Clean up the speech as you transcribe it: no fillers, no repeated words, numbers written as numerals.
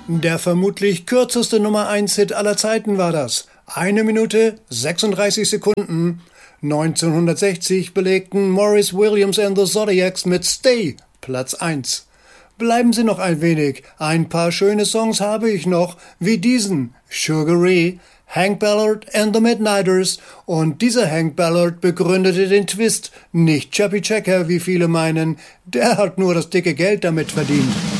Der vermutlich kürzeste Nummer-1-Hit aller Zeiten war das. 1 Minute 36 Sekunden. 1960 belegten Maurice Williams and the Zodiacs mit Stay Platz 1. Bleiben Sie noch ein wenig. Ein paar schöne Songs habe ich noch, wie diesen Sugar Ray, Hank Ballard and the Midnighters. Und dieser Hank Ballard begründete den Twist, nicht Chubby Checker, wie viele meinen. Der hat nur das dicke Geld damit verdient.